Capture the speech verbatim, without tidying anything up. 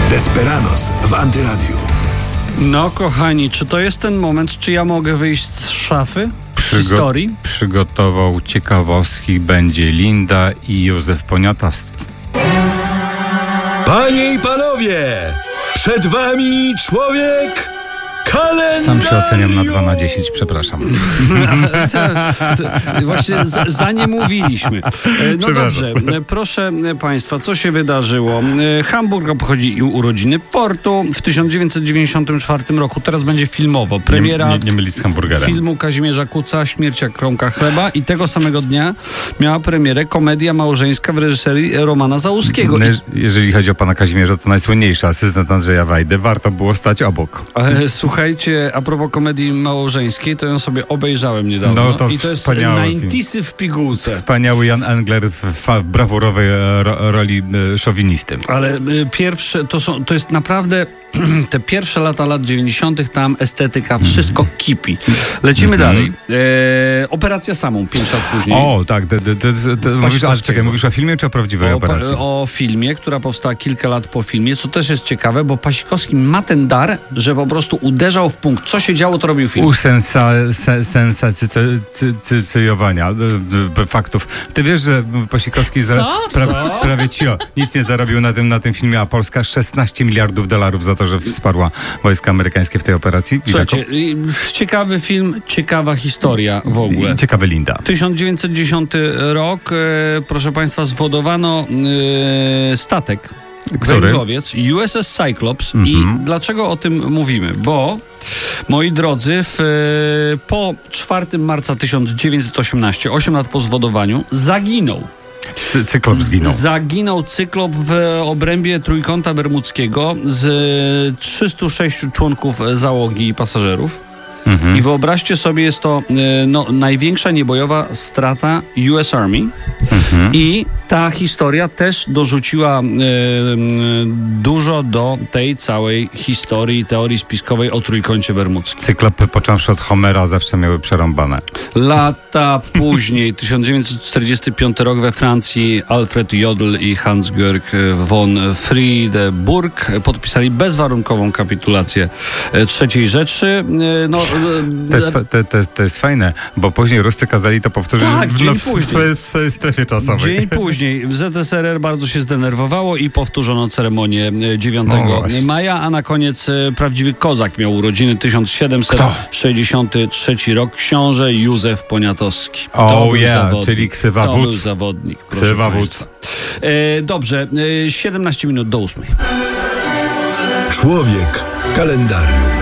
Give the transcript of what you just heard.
Desperados w Antyradiu. No kochani, czy to jest ten moment, czy ja mogę wyjść z szafy Przygo- historii? Przygotował ciekawostki będzie Linda i Józef Poniatowski. Panie i panowie, przed wami człowiek kalendarium. Sam się oceniam na dwa na dziesięć, przepraszam. to, to, właśnie za, za nie mówiliśmy. No dobrze, proszę państwa, co się wydarzyło? Hamburg obchodzi urodziny portu w tysiąc dziewięćset dziewięćdziesiątym czwartym roku. Teraz będzie filmowo. Premiera nie, nie, nie mylić z hamburgerem. filmu Kazimierza Kuca Śmierć jak kromka chleba i tego samego dnia miała premierę komedia małżeńska w reżyserii Romana Załuskiego. No, jeżeli chodzi o pana Kazimierza, to najsłynniejszy asystent Andrzeja Wajdy. Warto było stać obok. Ale słuchajcie, a propos komedii małżeńskiej, to ją sobie obejrzałem niedawno. No to i to jest wspaniały dziewięćdziesiąte w pigułce. Wspaniały Jan Engler w, w brawurowej ro, roli y, szowinisty. Ale y, pierwsze, to są, to jest naprawdę te pierwsze lata lat dziewięćdziesiątych tam estetyka, wszystko kipi. Lecimy dalej. E, operacja Samum, pięć lat później. O, tak. De, de, de, de, mówisz, ale czekaj, mówisz o filmie czy o prawdziwej o, operacji? O filmie, która powstała kilka lat po filmie, co też jest ciekawe, bo Pasikowski ma ten dar, że po prostu uderzał w punkt. Co się działo, to robił film. U sensa, se, sensacyjowania faktów. Ty wiesz, że Pasikowski za, pra, Co? prawie cio, nic nie zarobił na tym, na tym filmie, a Polska szesnaście miliardów dolarów za to, że wsparła wojska amerykańskie w tej operacji. Słuchajcie, ciekawy film, ciekawa historia w ogóle. Ciekawy Linda. tysiąc dziewięćset dziesiąty rok, e, proszę państwa, zwodowano e, statek. Który? Węglowiec, U S S Cyclops. Mhm. I dlaczego o tym mówimy? Bo, moi drodzy, w, po czwartego marca tysiąc dziewięćset osiemnastego, osiem lat po zwodowaniu, zaginął. Cy- Cyklop zginął. Zaginął cyklop w obrębie Trójkąta Bermudzkiego z trzystu sześciu członków załogi i pasażerów. Mhm. I wyobraźcie sobie, jest to no, największa niebojowa strata U S Army. Mhm. I ta historia też dorzuciła e, dużo do tej całej historii, teorii spiskowej o Trójkącie Bermudzkim. Cyklopy, począwszy od Homera, zawsze miały przerąbane. Lata później, tysiąc dziewięćset czterdziesty piąty rok we Francji, Alfred Jodl i Hans-Georg von Friedeburg podpisali bezwarunkową kapitulację trzeciej Rzeszy. No, To jest, to, to, jest, to jest fajne, bo później Ruscy kazali to powtórzyć tak, w, dzień no, w, później. w, swojej, w swojej strefie czasowej. Dzień później w Z S R R bardzo się zdenerwowało i powtórzono ceremonię dziewiątego maja, a na koniec prawdziwy kozak miał urodziny, tysiąc siedemset sześćdziesiąty trzeci rok, książę Józef Poniatowski. To Oh był yeah, zawodnik. czyli ksywa To wódz. był zawodnik, proszę Ksywa państwa. E, dobrze, e, siedemnaście minut do ósmej. Człowiek kalendarium.